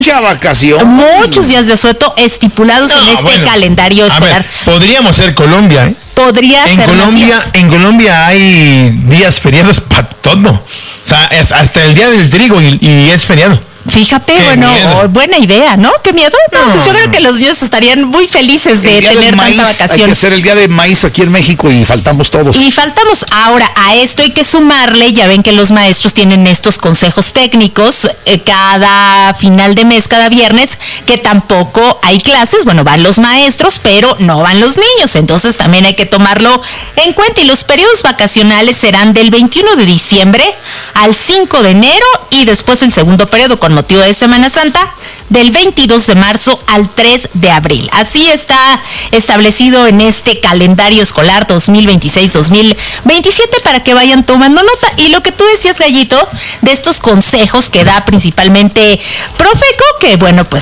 Mucha vacación. Muchos días de asueto estipulados en este calendario escolar. Podríamos ser Colombia, ¿eh? Podría ser. En Colombia hay días feriados para todo. O sea, hasta el día del trigo y es feriado. Fíjate, buena idea, ¿no? ¿Qué miedo? No, pues yo creo que los niños estarían muy felices de tener tanta vacación. Hay que hacer el día de maíz aquí en México y faltamos todos. Ahora, a esto hay que sumarle, ya ven que los maestros tienen estos consejos técnicos cada final de mes, cada viernes, que tampoco hay clases, van los maestros, pero no van los niños, entonces también hay que tomarlo en cuenta. Y los periodos vacacionales serán del 21 de diciembre al 5 de enero y después el segundo periodo con motivo de Semana Santa del 22 de marzo al 3 de abril. Así está establecido en este calendario escolar 2026-2027 para que vayan tomando nota. Y lo que tú decías, Gallito, de estos consejos que da principalmente Profeco, que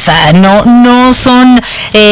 no son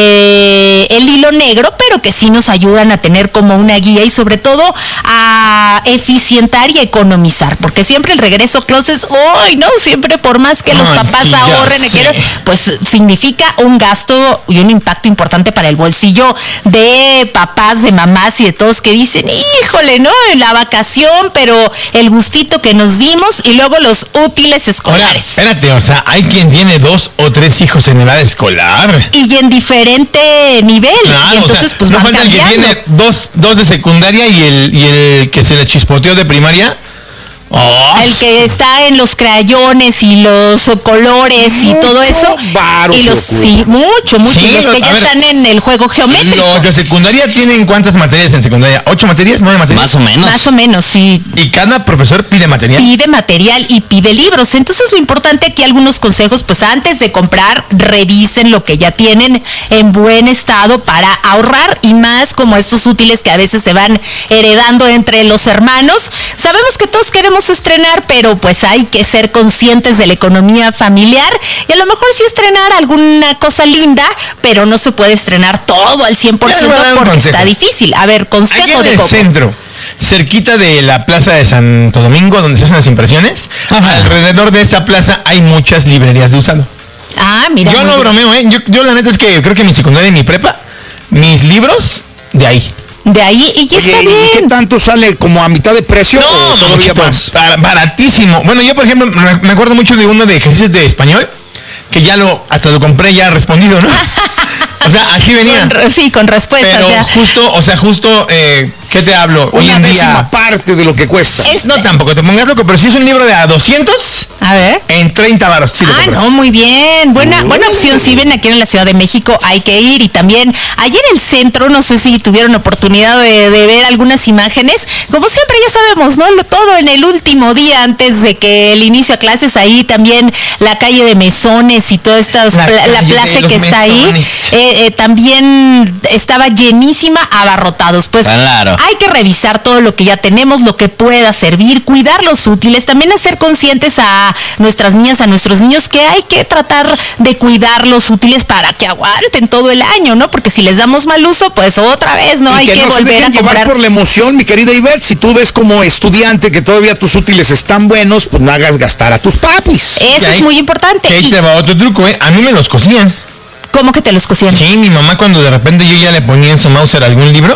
el hilo negro, pero que sí nos ayudan a tener como una guía y sobre todo a eficientar y economizar, porque siempre el regreso a clases, siempre por más que los papás ahorren, pues significa un gasto y un impacto importante para el bolsillo de papás, de mamás y de todos que dicen, híjole, ¿no? La vacación, pero el gustito que nos dimos y luego los útiles escolares. Ahora, espérate, o sea, hay quien tiene 2 o 3 hijos en edad escolar. Y en diferente nivel. Claro, y entonces, pues no falta el que tiene dos de secundaria y el que se le chispoteó de primaria. El que está en los crayones y los colores y todo eso. Mucho. Los que ya están en el juego geométrico. Los de secundaria tienen ¿cuántas materias en secundaria? ¿8 materias? ¿9 materias? Más o menos, sí. Y cada profesor pide material. Y pide libros. Entonces lo importante aquí, algunos consejos, pues antes de comprar, revisen lo que ya tienen en buen estado para ahorrar, y más como estos útiles que a veces se van heredando entre los hermanos. Sabemos que todos queremos estrenar, pero pues hay que ser conscientes de la economía familiar, y a lo mejor sí estrenar alguna cosa linda, pero no se puede estrenar todo al 100% porque está difícil. A ver, consejo aquí en el centro, cerquita de la plaza de Santo Domingo, donde se hacen las impresiones, alrededor de esa plaza hay muchas librerías de usado. Mira. Yo no bromeo, yo la neta es que creo que mi secundaria y mi prepa, mis libros, de ahí. Y ya está bien. ¿Qué tanto sale? ¿Como a mitad de precio? No, todavía más. Baratísimo. Bueno, yo por ejemplo me acuerdo mucho de uno de ejercicios de español, que hasta lo compré ya respondido, ¿no? O sea, así venía. Con respuestas. Pero ya. justo, ¿qué te hablo? Una hoy en décima día, parte de lo que cuesta. No, tampoco te pongas loco, pero si es un libro de a 200, a ver, en 30 varos. Sí, muy bien. Buena opción. Si ven aquí en la Ciudad de México, hay que ir. Y también allí en el centro, no sé si tuvieron oportunidad de ver algunas imágenes. Como siempre, ya sabemos, ¿no? Todo en el último día antes de que el inicio a clases, ahí también la calle de Mesones y toda esta la plaza que está ahí, también estaba llenísima, abarrotados. Pues claro, hay que revisar todo lo que ya tenemos, lo que pueda servir, cuidar los útiles, también hacer conscientes a nuestras niñas, a nuestros niños, que hay que tratar de cuidar los útiles para que aguanten todo el año, ¿no? Porque si les damos mal uso, pues otra vez, ¿no? Hay que volver a comprar. Por la emoción, mi querida Ivette, si tú ves como estudiante que todavía tus útiles están buenos, pues no hagas gastar a tus papis. Eso es muy importante. Ahí te va otro truco, a mí me los cosían. ¿Cómo que te los cosían? Sí, mi mamá cuando de repente yo ya le ponía en su Mauser algún libro,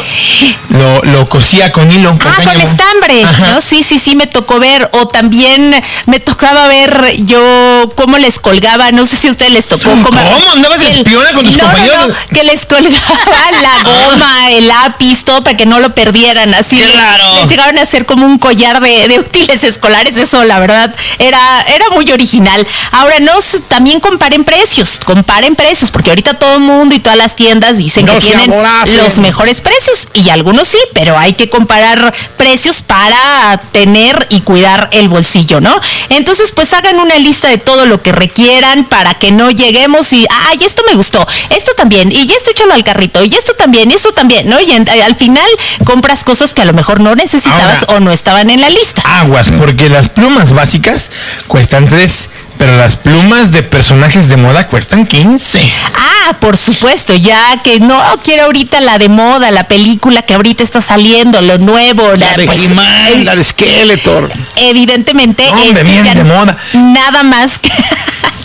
lo cosía con hilo. Con estambre. ¿No? Sí, me tocó ver. O también me tocaba ver yo cómo les colgaba, no sé si a ustedes les tocó. ¿Cómo? ¿Andabas de espiona con tus compañeros? No, que les colgaba la goma, el lápiz, todo para que no lo perdieran. Así claro. Les llegaron a hacer como un collar de útiles escolares. Eso, la verdad, era muy original. Ahora, también comparen precios, porque ahorita todo el mundo y todas las tiendas dicen que tienen los mejores precios, y algunos sí, pero hay que comparar precios para tener y cuidar el bolsillo, ¿no? Entonces, pues hagan una lista de todo lo que requieran para que no lleguemos y, esto me gustó, esto también, y esto échalo al carrito, y esto también, ¿no? Y al final compras cosas que a lo mejor no necesitabas o no estaban en la lista. Aguas, porque las plumas básicas cuestan 3, pero las plumas de personajes de moda cuestan 15. Por supuesto, ya que no quiero ahorita la de moda, la película que ahorita está saliendo, lo nuevo. La de He-Man, la de Skeletor. Evidentemente, bien de moda. Nada más que